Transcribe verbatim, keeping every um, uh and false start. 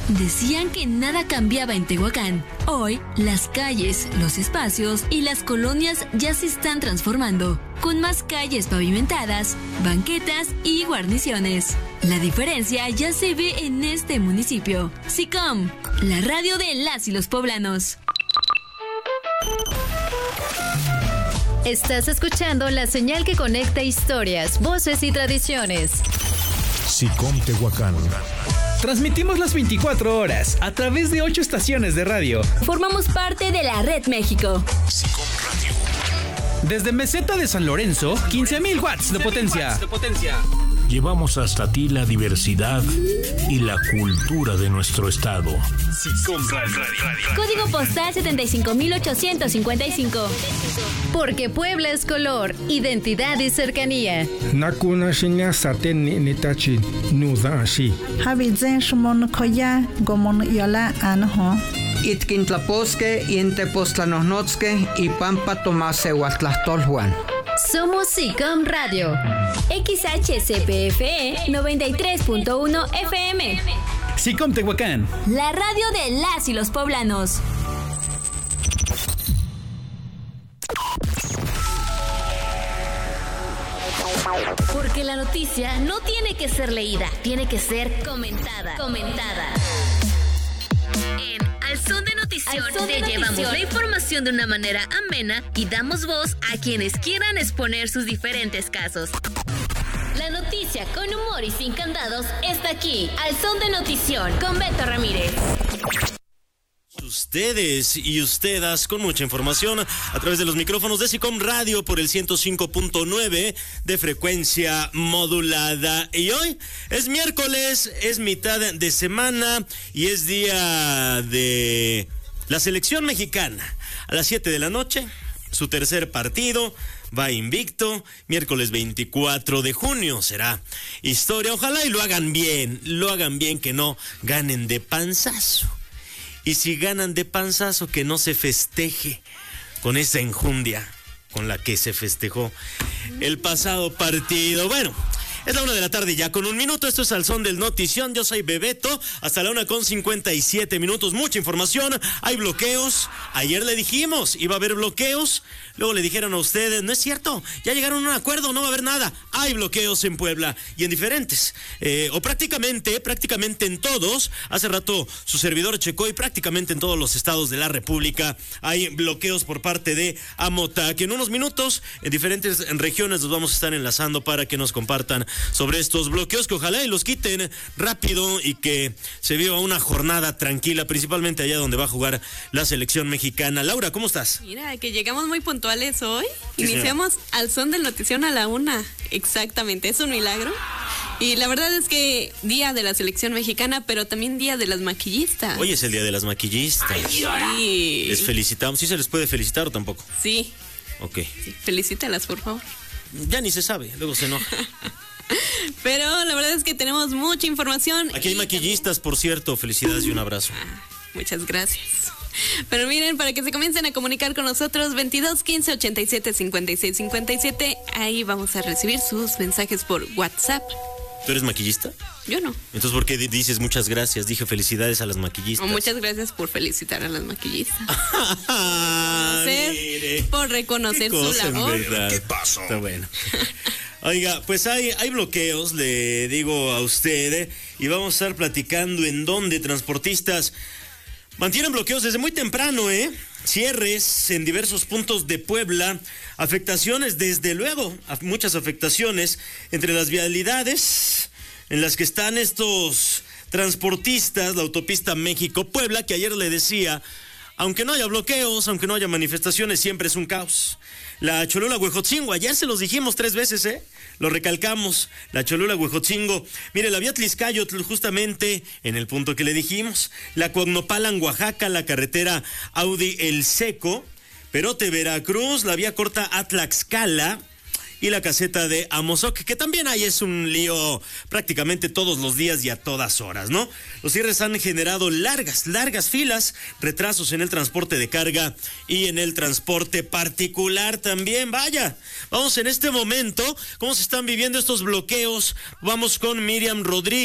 Decían que nada cambiaba en Tehuacán. Hoy, las calles, los espacios y las colonias ya se están transformando, con más calles pavimentadas, banquetas y guarniciones. La diferencia ya se ve en este municipio. SICOM, la radio de las y los poblanos. Estás escuchando la señal que conecta historias, voces y tradiciones. SICOM Tehuacán. Transmitimos las veinticuatro horas a través de ocho estaciones de radio. Formamos parte de la Red México. SICOM Radio. Desde Meseta de San Lorenzo, quince mil watts de potencia. Llevamos hasta ti la diversidad y la cultura de nuestro estado. SICOM Radio. Código postal setenta y cinco mil ochocientos cincuenta y cinco. Porque Puebla es color, identidad y cercanía. Nakuna shinya saten nitachi nuza ashi. Habizen shmon koya gomon yola anho. Itkintlaposque, Intepostlanosnotzque y Pampa Tomase Huatlastolhuan. Somos SICOM Radio. X H C P F E noventa y tres punto uno F M. SICOM Tehuacán. La radio de las y los poblanos. Porque la noticia no tiene que ser leída, tiene que ser comentada. Comentada. En Al Son de Notición Son de te Notición. llevamos la información de una manera amena y damos voz a quienes quieran exponer sus diferentes casos. La noticia con humor y sin candados está aquí. Al Son de Notición con Beto Ramírez. Ustedes y ustedes con mucha información a través de los micrófonos de SICOM Radio por el ciento cinco punto nueve de frecuencia modulada. Y hoy es miércoles, es mitad de semana y es día de la selección mexicana. A las siete de la noche, su tercer partido. Va invicto, miércoles veinticuatro de junio será historia. Ojalá y lo hagan bien, lo hagan bien, que no ganen de panzazo. Y si ganan de panzazo, que no se festeje con esa enjundia con la que se festejó el pasado partido. Bueno, es la una de la tarde ya con un minuto. Esto es Al Son del Notición. Yo soy Bebeto. Hasta la una con cincuenta y siete minutos. Mucha información. Hay bloqueos. Ayer le dijimos, iba a haber bloqueos. Luego le dijeron a ustedes, no es cierto, ya llegaron a un acuerdo, no va a haber nada. Hay bloqueos en Puebla y en diferentes, eh, o prácticamente, prácticamente en todos. Hace rato su servidor checó y prácticamente en todos los estados de la República hay bloqueos por parte de Amotac. En unos minutos, en diferentes regiones nos vamos a estar enlazando para que nos compartan sobre estos bloqueos, que ojalá y los quiten rápido y que se viva una jornada tranquila, principalmente allá donde va a jugar la selección mexicana. Laura, ¿cómo estás? Mira, que llegamos muy puntuales hoy. Sí, Iniciamos Al Son del Notición a la una. Exactamente, es un milagro. Y la verdad es que día de la selección mexicana, pero también día de las maquillistas. Hoy es el día de las maquillistas. Sí. Les felicitamos. ¿Sí se les puede felicitar o tampoco? Sí. Ok. Sí, felicítalas, por favor. Ya ni se sabe, luego se enoja. Pero la verdad es que tenemos mucha información. Aquí hay maquillistas, por cierto. Felicidades y un abrazo. Ah, muchas gracias. Pero miren, para que se comiencen a comunicar con nosotros, veintidós quince ochenta y siete cincuenta y seis cincuenta y siete, ahí vamos a recibir sus mensajes por WhatsApp. ¿Tú eres maquillista? Yo no. Entonces, ¿por qué dices muchas gracias? Dije felicidades a las maquillistas. Oh, muchas gracias por felicitar a las maquillistas. Ah, mire. Por reconocer su labor. ¿Qué pasó? Está bueno. Oiga, pues hay, hay bloqueos, le digo a usted, ¿eh? Y vamos a estar platicando en dónde transportistas mantienen bloqueos desde muy temprano, ¿eh? Cierres en diversos puntos de Puebla, afectaciones, desde luego, muchas afectaciones entre las vialidades en las que están estos transportistas, la autopista México-Puebla, que ayer le decía, aunque no haya bloqueos, aunque no haya manifestaciones, siempre es un caos. La Cholula-Huejotzingo, ayer se los dijimos tres veces, ¿eh? Lo recalcamos, la Cholula-Huejotzingo. Mire, la vía Tlixcayotl, justamente en el punto que le dijimos. La Cuauhnopalan, Oaxaca, la carretera Audi El Seco. Perote, Veracruz, la vía corta a Tlaxcala. Y la caseta de Amozoc, que también ahí es un lío prácticamente todos los días y a todas horas, ¿no? Los cierres han generado largas, largas filas, retrasos en el transporte de carga y en el transporte particular también. Vaya, vamos en este momento, ¿cómo se están viviendo estos bloqueos? Vamos con Miriam Rodríguez.